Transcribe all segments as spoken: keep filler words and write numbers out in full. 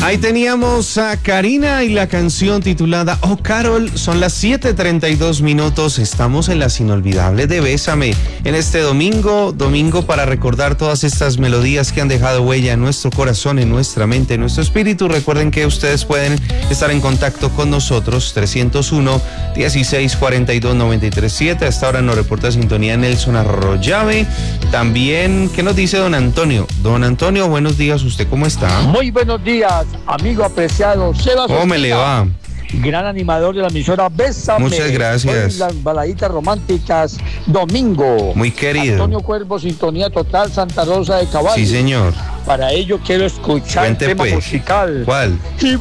Ahí teníamos a Karina y la canción titulada Oh Carol. Son las siete treinta y dos minutos. Estamos en las inolvidables de Bésame. En este domingo, domingo para recordar todas estas melodías que han dejado huella en nuestro corazón, en nuestra mente, en nuestro espíritu. Recuerden que ustedes pueden estar en contacto con nosotros. trescientos uno, dieciséis cuarenta y dos, noventa y tres siete. Hasta ahora nos reporta sintonía Nelson Arroyave. También, ¿qué nos dice don Antonio? Don Antonio, buenos días. ¿Usted cómo está? Muy buenos días, amigo apreciado Sebas. ¿Cómo me le va? Gran animador de la emisora Bésame. Muchas gracias. Hoy las baladitas románticas, domingo. Muy querido. Antonio Cuervo, sintonía total, Santa Rosa de Caballo. Sí, señor. Para ello quiero escuchar Cuente, el tema pues. musical. ¿Cuál? Y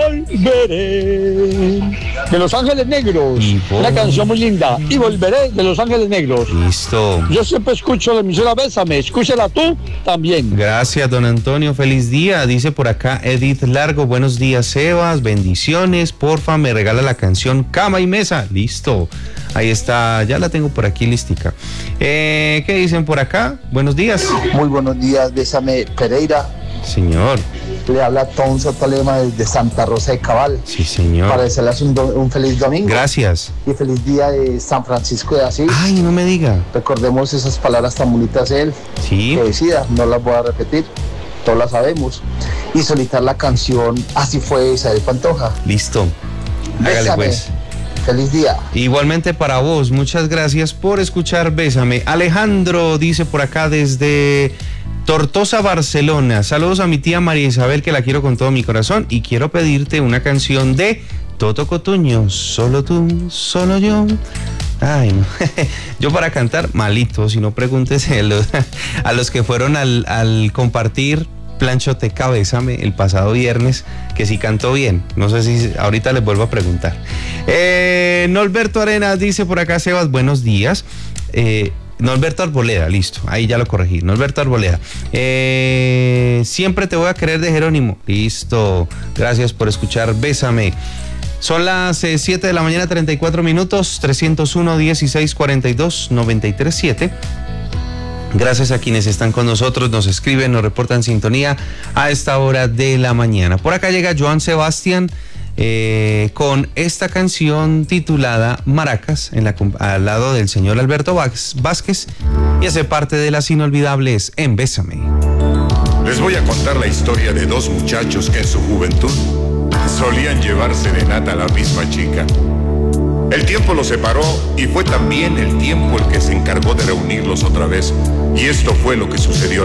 volveré. De Los Ángeles Negros. Y vol- Una canción muy linda. Y volveré de Los Ángeles Negros. Listo. Yo siempre escucho la emisora Bésame. Escúchela tú también. Gracias, don Antonio. Feliz día. Dice por acá Edith Largo. Buenos días, Sebas. Bendiciones. Porfa, me regala la canción Cama y Mesa. Listo. Ahí está. Ya la tengo por aquí listica. Eh, ¿Qué dicen por acá? Buenos días. Muy buenos días, Bésame Pereira. Señor. Le habla Tonso Tolema desde Santa Rosa de Cabal. Sí, señor. Para desearles un, do- un feliz domingo. Gracias. Y feliz día de San Francisco de Asís. Ay, no me diga. Recordemos esas palabras tan bonitas de él. Sí. Que decía, no las voy a repetir, todas las sabemos. Y solicitar la canción Así fue Isabel Pantoja. Listo. Hágale Bésame. pues. Feliz día. Igualmente para vos, muchas gracias por escuchar Bésame. Alejandro dice por acá desde Tortosa, Barcelona. Saludos a mi tía María Isabel, que la quiero con todo mi corazón, y quiero pedirte una canción de Toto Cotuño. Solo tú, solo yo. Ay, no. Yo para cantar, malito, si no pregúntese a los, a los que fueron al, al compartir Planchoteca Bésame el pasado viernes, que sí cantó bien. No sé si ahorita les vuelvo a preguntar. Eh, Norberto Arenas dice por acá, Sebas, buenos días. Eh, Norberto Arboleda, listo, ahí ya lo corregí. Norberto Arboleda. Eh, siempre te voy a querer de Jerónimo. Listo, gracias por escuchar Bésame. Son las eh, siete de la mañana, treinta y cuatro minutos, trescientos uno, dieciséis cuarenta y dos, noventa y tres siete. Gracias a quienes están con nosotros, nos escriben, nos reportan sintonía a esta hora de la mañana. Por acá llega Joan Sebastián eh, con esta canción titulada Maracas, en la, al lado del señor Alberto Vázquez, y hace parte de las inolvidables en Bésame. Les voy a contar la historia de dos muchachos que en su juventud solían llevar serenata a la misma chica. El tiempo los separó y fue también el tiempo el que se encargó de reunirlos otra vez. Y esto fue lo que sucedió